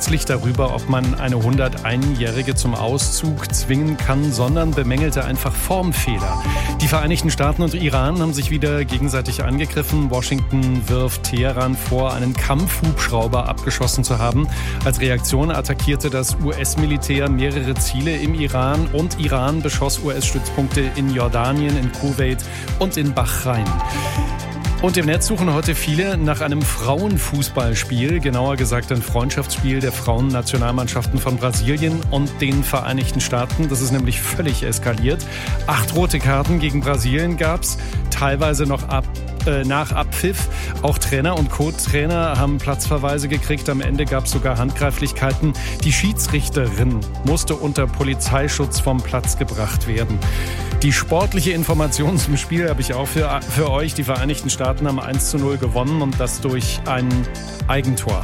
grundsätzlich darüber, ob man eine 101-Jährige zum Auszug zwingen kann, sondern bemängelte einfach Formfehler. Die Vereinigten Staaten und Iran haben sich wieder gegenseitig angegriffen. Washington wirft Teheran vor, einen Kampfhubschrauber abgeschossen zu haben. Als Reaktion attackierte das US-Militär mehrere Ziele im Iran und Iran beschoss US-Stützpunkte in Jordanien, in Kuwait und in Bahrain. Und im Netz suchen heute viele nach einem Frauenfußballspiel, genauer gesagt ein Freundschaftsspiel der Frauennationalmannschaften von Brasilien und den Vereinigten Staaten. Das ist nämlich völlig eskaliert. 8 rote Karten gegen Brasilien gab's, teilweise noch nach Abpfiff. Auch Trainer und Co-Trainer haben Platzverweise gekriegt. Am Ende gab es sogar Handgreiflichkeiten. Die Schiedsrichterin musste unter Polizeischutz vom Platz gebracht werden. Die sportliche Information zum Spiel habe ich auch für euch. Die Vereinigten Staaten haben 1:0 gewonnen und das durch ein Eigentor.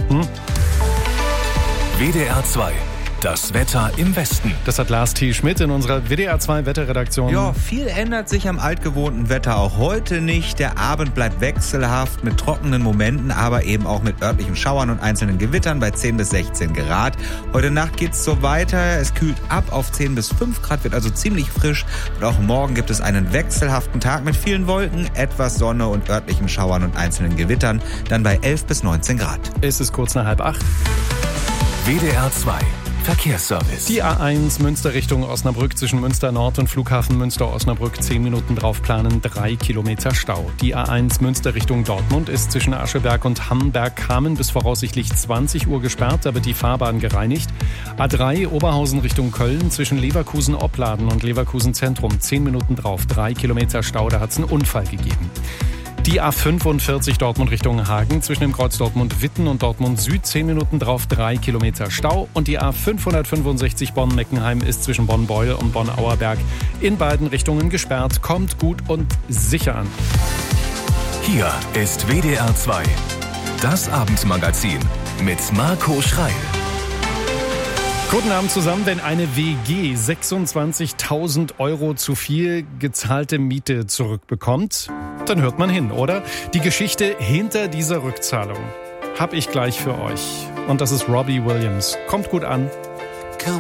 WDR 2. Das Wetter im Westen. Das hat Lars T. Schmidt in unserer WDR 2 Wetterredaktion. Ja, viel ändert sich am altgewohnten Wetter auch heute nicht. Der Abend bleibt wechselhaft mit trockenen Momenten, aber eben auch mit örtlichen Schauern und einzelnen Gewittern bei 10 bis 16 Grad. Heute Nacht geht's so weiter. Es kühlt ab auf 10 bis 5 Grad, wird also ziemlich frisch. Und auch morgen gibt es einen wechselhaften Tag mit vielen Wolken, etwas Sonne und örtlichen Schauern und einzelnen Gewittern. Dann bei 11 bis 19 Grad. Es ist kurz nach 7:30. WDR 2. Verkehrsservice. Die A1 Münster Richtung Osnabrück zwischen Münster Nord und Flughafen Münster-Osnabrück 10 Minuten drauf planen, 3 Kilometer Stau. Die A1 Münster Richtung Dortmund ist zwischen Ascheberg und Hamberg-Kamen bis voraussichtlich 20 Uhr gesperrt, da wird die Fahrbahn gereinigt. A3 Oberhausen Richtung Köln zwischen Leverkusen-Opladen und Leverkusen-Zentrum 10 Minuten drauf, 3 Kilometer Stau, da hat es einen Unfall gegeben. Die A45 Dortmund Richtung Hagen zwischen dem Kreuz Dortmund-Witten und Dortmund Süd 10 Minuten drauf, 3 Kilometer Stau. Und die A565 Bonn-Meckenheim ist zwischen Bonn-Beul und Bonn-Auerberg in beiden Richtungen gesperrt. Kommt gut und sicher an. Hier ist WDR 2. Das Abendmagazin mit Marco Schreil. Guten Abend zusammen, wenn eine WG 26.000 € zu viel gezahlte Miete zurückbekommt, dann hört man hin, oder? Die Geschichte hinter dieser Rückzahlung habe ich gleich für euch. Und das ist Robbie Williams. Kommt gut an.